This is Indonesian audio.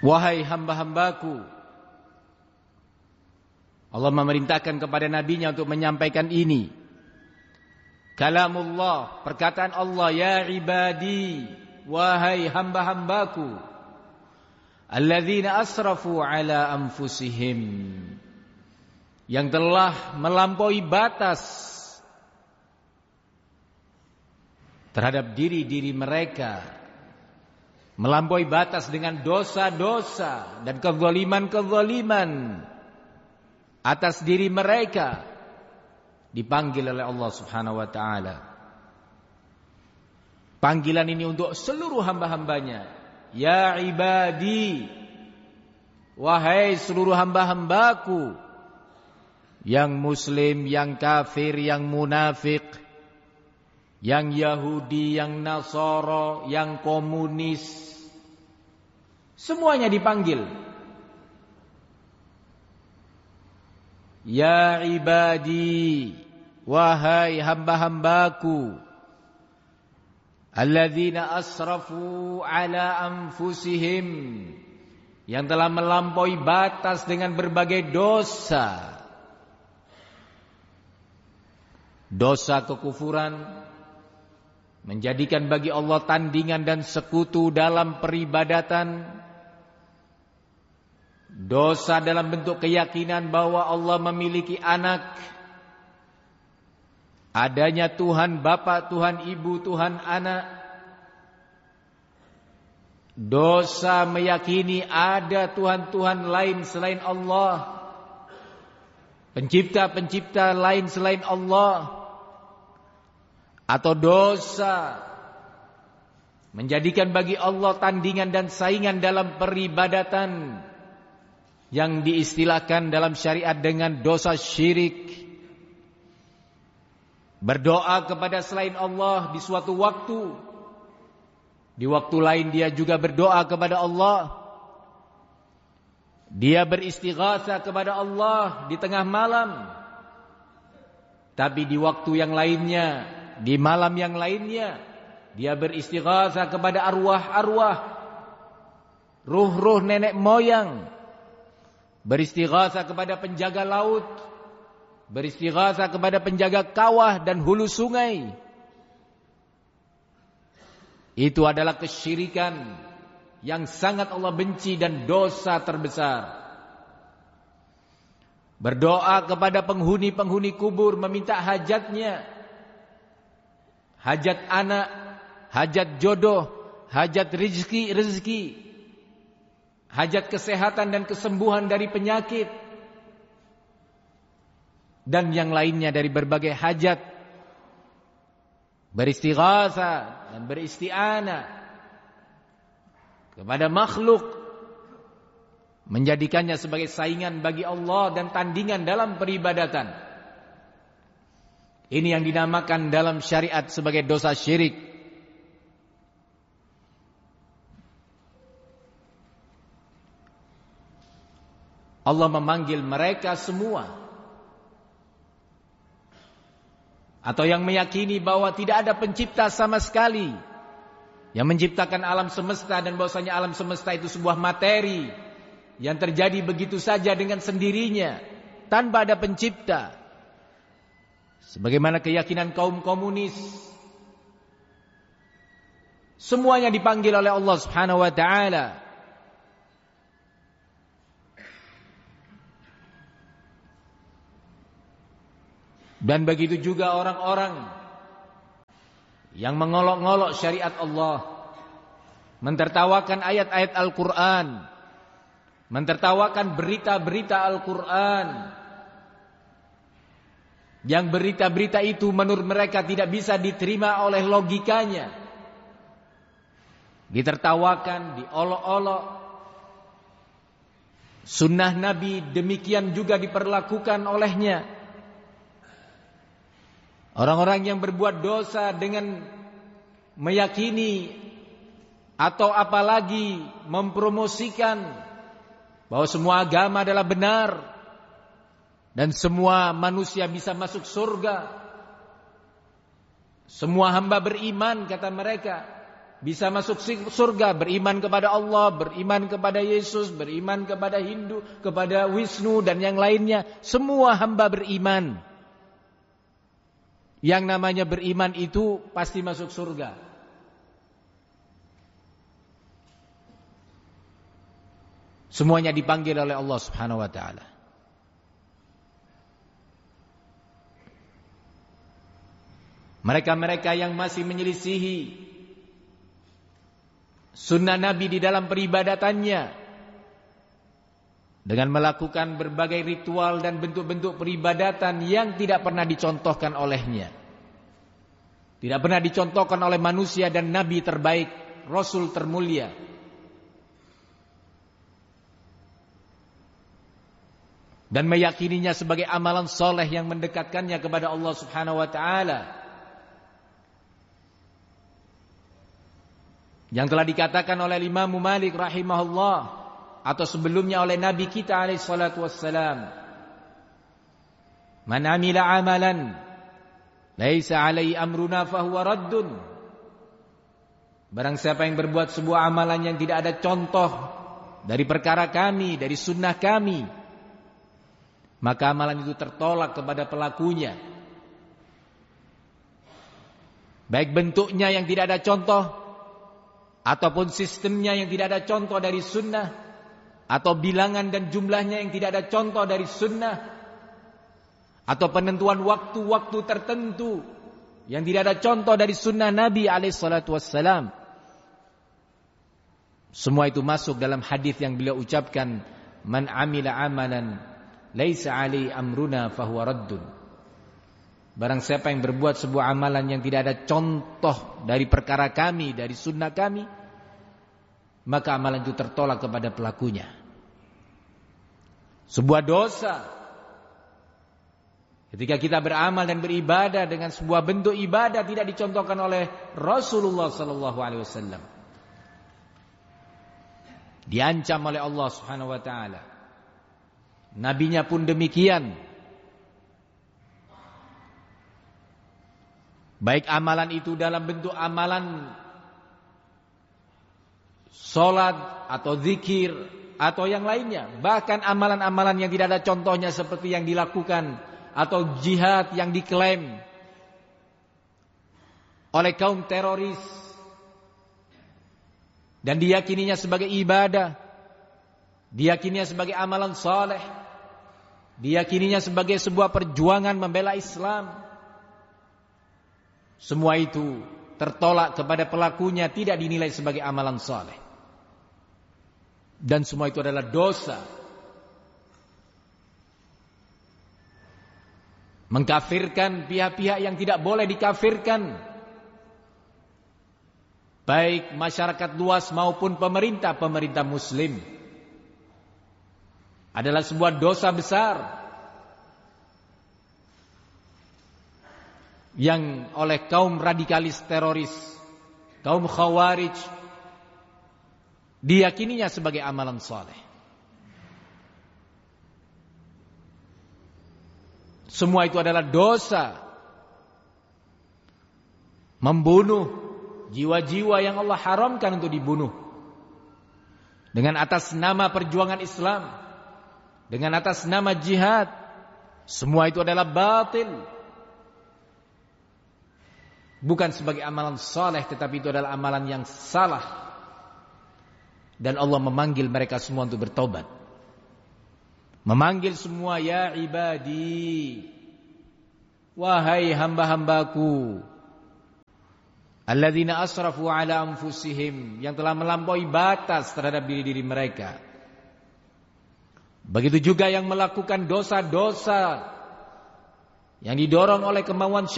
Wahai hamba-hambaku, Allah memerintahkan kepada nabinya untuk menyampaikan ini. Kalamullah, perkataan Allah, ya ibadi, wahai hamba-hambaku, alladzina asrafu ala anfusihim, yang telah melampaui batas terhadap diri-diri mereka, melampaui batas dengan dosa-dosa dan kezaliman-kezaliman atas diri mereka, dipanggil oleh Allah Subhanahu wa taala. Panggilan ini untuk seluruh hamba-hambanya. Ya ibadi, wahai seluruh hamba-hambaku, yang muslim, yang kafir, yang munafik, yang Yahudi, yang Nasara, yang komunis, semuanya dipanggil. Ya ibadi, wahai hamba-hambaku, alladzina asrafu ala anfusihim, yang telah melampaui batas dengan berbagai dosa. Dosa kekufuran, menjadikan bagi Allah tandingan dan sekutu dalam peribadatan. Dosa dalam bentuk keyakinan bahwa Allah memiliki anak, adanya Tuhan Bapa, Tuhan Ibu, Tuhan Anak. Dosa meyakini ada Tuhan-Tuhan lain selain Allah, pencipta-pencipta lain selain Allah. Atau dosa menjadikan bagi Allah tandingan dan saingan dalam peribadatan, yang diistilahkan dalam syariat dengan dosa syirik. Berdoa kepada selain Allah di suatu waktu, di waktu lain dia juga berdoa kepada Allah. Dia beristighatsah kepada Allah di tengah malam, tapi di waktu yang lainnya, di malam yang lainnya, dia beristighatsah kepada arwah-arwah, ruh-ruh nenek moyang. Beristighatsah kepada penjaga laut, beristighatsah kepada penjaga kawah dan hulu sungai. Itu adalah kesyirikan yang sangat Allah benci dan dosa terbesar. Berdoa kepada penghuni-penghuni kubur, meminta hajatnya, hajat anak, hajat jodoh, hajat rezeki, hajat kesehatan dan kesembuhan dari penyakit, dan yang lainnya dari berbagai hajat. Beristighatsah dan beristi'anah kepada makhluk, menjadikannya sebagai saingan bagi Allah dan tandingan dalam peribadatan. Ini yang dinamakan dalam syariat sebagai dosa syirik. Allah memanggil mereka semua, atau yang meyakini bahwa tidak ada pencipta sama sekali yang menciptakan alam semesta, dan bahwasanya alam semesta itu sebuah materi yang terjadi begitu saja dengan sendirinya tanpa ada pencipta, sebagaimana keyakinan kaum komunis. Semuanya dipanggil oleh Allah Subhanahu wa taala. Dan begitu juga orang-orang yang mengolok-ngolok syariat Allah, mentertawakan ayat-ayat Al-Quran, mentertawakan berita-berita Al-Quran, yang berita-berita itu menurut mereka tidak bisa diterima oleh logikanya, ditertawakan, diolok-olok. Sunnah Nabi demikian juga diperlakukan olehnya. Orang-orang yang berbuat dosa dengan meyakini atau apalagi mempromosikan bahwa semua agama adalah benar dan semua manusia bisa masuk surga, semua hamba beriman, kata mereka, bisa masuk surga, beriman kepada Allah, beriman kepada Yesus, beriman kepada Hindu, kepada Wisnu dan yang lainnya. Semua hamba beriman. Yang namanya beriman itu pasti masuk surga. Semuanya dipanggil oleh Allah Subhanahu wa taala. Mereka-mereka yang masih menyelisihi sunnah Nabi di dalam peribadatannya dengan melakukan berbagai ritual dan bentuk-bentuk peribadatan yang tidak pernah dicontohkan olehnya, tidak pernah dicontohkan oleh manusia dan Nabi terbaik, Rasul termulia, dan meyakininya sebagai amalan soleh yang mendekatkannya kepada Allah Subhanahu wa taala. Yang telah dikatakan oleh Imam Malik rahimahullah, atau sebelumnya oleh Nabi kita alaihi salatu wassalam, man amila amalan laisa alaihi amruna fahuwa raddun. Barang siapa yang berbuat sebuah amalan yang tidak ada contoh dari perkara kami, dari sunnah kami, maka amalan itu tertolak kepada pelakunya. Baik bentuknya yang tidak ada contoh, ataupun sistemnya yang tidak ada contoh dari sunnah, atau bilangan dan jumlahnya yang tidak ada contoh dari sunnah, atau penentuan waktu-waktu tertentu yang tidak ada contoh dari sunnah Nabi SAW. Semua itu masuk dalam hadis yang beliau ucapkan, man amila amalan laisa alaihi amruna fahuwa raddun. Barang siapa yang berbuat sebuah amalan yang tidak ada contoh dari perkara kami, dari sunnah kami, maka amalan itu tertolak kepada pelakunya. Sebuah dosa ketika kita beramal dan beribadah dengan sebuah bentuk ibadah tidak dicontohkan oleh Rasulullah SAW, diancam oleh Allah Subhanahu wa taala. Nabinya pun demikian. Baik amalan itu dalam bentuk amalan salat atau zikir atau yang lainnya, bahkan amalan-amalan yang tidak ada contohnya seperti yang dilakukan atau jihad yang diklaim oleh kaum teroris dan diyakininya sebagai ibadah, diyakininya sebagai amalan saleh, diyakininya sebagai sebuah perjuangan membela Islam. Semua itu tertolak kepada pelakunya, tidak dinilai sebagai amalan saleh. Dan semua itu adalah dosa. Mengkafirkan pihak-pihak yang tidak boleh dikafirkan, baik masyarakat luas maupun pemerintah muslim, adalah sebuah dosa besar yang oleh kaum radikalis teroris, kaum khawarij, diyakininya sebagai amalan saleh. Semua itu adalah dosa. Membunuh jiwa-jiwa yang Allah haramkan untuk dibunuh dengan atas nama perjuangan Islam, dengan atas nama jihad. Semua itu adalah batil. Bukan sebagai amalan saleh, tetapi itu adalah amalan yang salah. Dan Allah memanggil mereka semua untuk bertobat. Memanggil semua, ya ibadi, wahai hamba-hambaku, alladzina asrafu ala anfusihim, yang telah melampaui batas terhadap diri-diri mereka. Begitu juga yang melakukan dosa-dosa yang didorong oleh kemauan